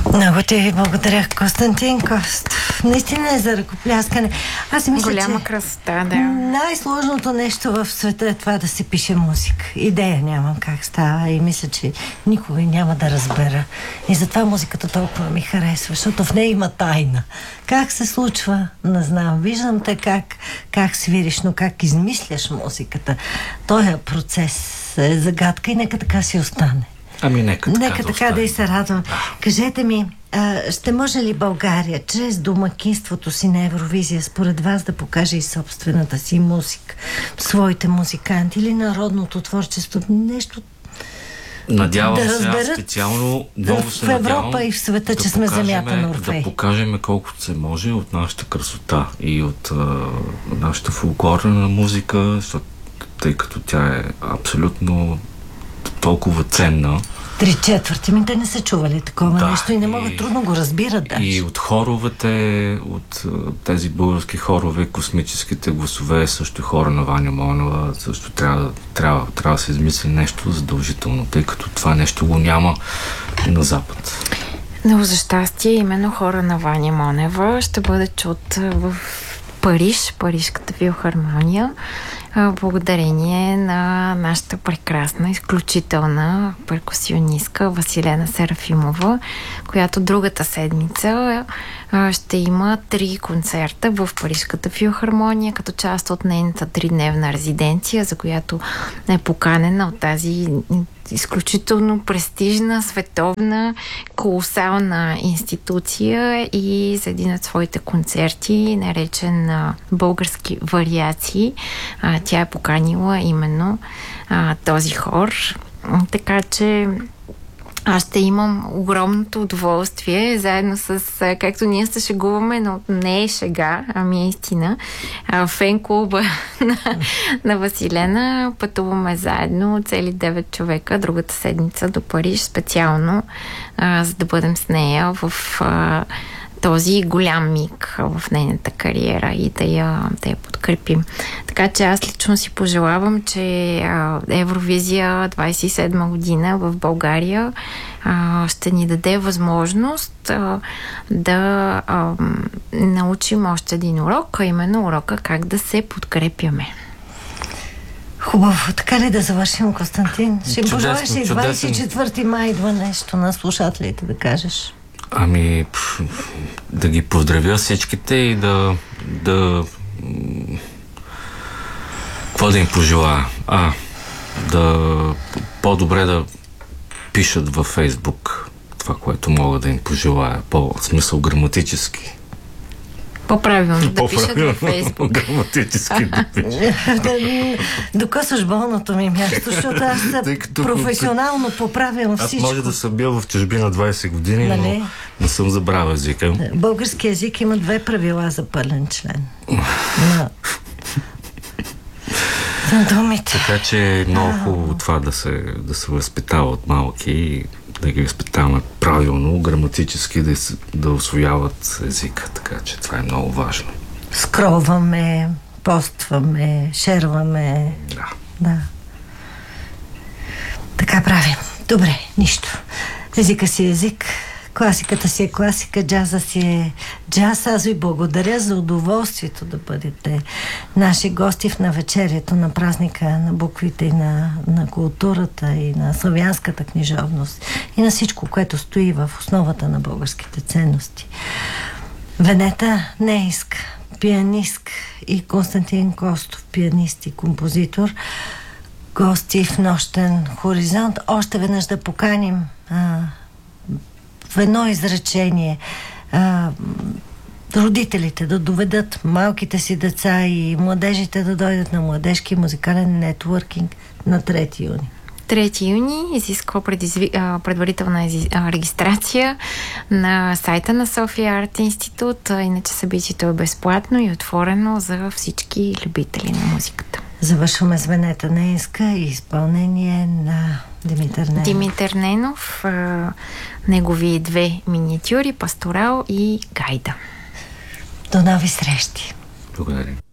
Много ти благодаря, Константин Костов. Наистина е за ръкопляскане. Аз си мисля, голяма че красота, да. най-сложното нещо в света е това да се пише музика. Идея нямам как става и мисля, че никога няма да разбера. И затова музиката толкова ми харесва, защото в нея има тайна. Как се случва, не знам. Виждам те как свириш, но как измисляш музиката. Този процес е загадка и нека така си остане. Ами нека така да и се радвам. Кажете ми, ще може ли България чрез домакинството си на Евровизия според вас да покаже и собствената си музика, своите музиканти или народното творчество, нещо? Надявам се, аз специално много се надявам в Европа и в света, че сме земята на Орфей. Да покажем колкото се може от нашата красота и от нашата фолклорна музика, защото, тъй като тя е абсолютно толкова ценна. 3/4 те не са чували такова нещо и не могат, трудно го разбират даже. И от хоровете, от тези български хорове, космическите гласове, също хора на Ваня Монева, също трябва да се измисли нещо задължително, тъй като това нещо го няма на Запад. Но за щастие именно хора на Ваня Монева ще бъде чут в Париж, Парижката филхармония, благодарение на нашата прекрасна, изключителна перкусионистка Василена Серафимова, която другата седмица ще има 3 концерта в Парижката филхармония, като част от нейната 3-дневна резиденция, за която е поканена от тази изключително престижна, световна, колосална институция и за един от своите концерти, наречен Български вариации, тя е поканила именно този хор. Така че аз ще имам огромното удоволствие, заедно с, както ние се шегуваме, но не е шега, ами е истина, фен-клуба на Василена. Пътуваме заедно, цели 9 човека, другата седмица до Париж, специално, за да бъдем с нея в този голям миг в нейната кариера и да я подкрепим. Така че аз лично си пожелавам, че Евровизия 27 година в България ще ни даде възможност да научим още един урок, а именно урока как да се подкрепяме. Хубаво. Така ли да завършим, Константин? Ще им пожелаеш и 24 май идва нещо на слушателите да кажеш. Ами, да ги поздравя всичките и какво да им пожелая? По-добре да пишат във Фейсбук това, което мога да им пожелая. Смисъл граматически. По-правилно да пишат във Фейсбук. Граматически да пишат. Докосваш болното ми място, защото аз професионално поправям всичко. Аз може да съм бил в чужбина 20 години, но не съм забравил езика. Български език има 2 правила за пълен член. За думите. Така че е много хубаво това да се възпитава от малки и да ги възпитаваме правилно, граматически, да усвояват езика. Така че това е много важно. Скролваме, постваме, шерваме. Да. Така правим. Добре, нищо. Езика си е език, класиката си е класика, джаза си е джаз. Аз ви благодаря за удоволствието да бъдете наши гости в навечерието на празника на буквите и на културата и на славянската книжовност и на всичко, което стои в основата на българските ценности. Венета Нейска, пианистка, и Константин Костов, пианист и композитор, гости в Нощен хоризонт. Още веднъж да поканим в едно изречение родителите да доведат малките си деца и младежите да дойдат на младежки музикален нетворкинг на 3 юни. 3 юни изисква предварителна регистрация на сайта на София Арт Институт. Иначе събитието е безплатно и отворено за всички любители на музиката. Завършваме с Венета Нейска и изпълнение на Димитър Ненов. Димитър Ненов, негови 2 миниатюри, Пасторал и Гайда. До нови срещи! Благодаря.